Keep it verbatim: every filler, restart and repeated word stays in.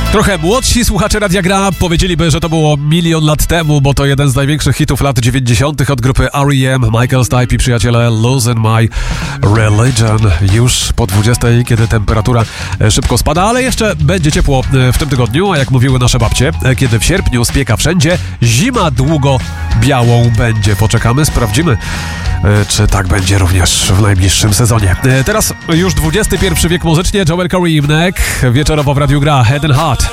Trochę młodsi słuchacze Radia Gra powiedzieliby, że to było milion lat temu, bo to jeden z największych hitów lat dziewięćdziesiątych od grupy R E M, Michael Stipe i przyjaciele Losing My Religion. Już po dwudziestej, kiedy temperatura szybko spada, ale jeszcze będzie ciepło w tym tygodniu, a jak mówiły nasze babcie, kiedy w sierpniu spieka wszędzie, zima długo białą będzie. Poczekamy, sprawdzimy, czy tak będzie również w najbliższym sezonie. Teraz już dwudziesty pierwszy wiek muzycznie, Joel Corey, wieczorowo w Radiu Gra, Head and Heart.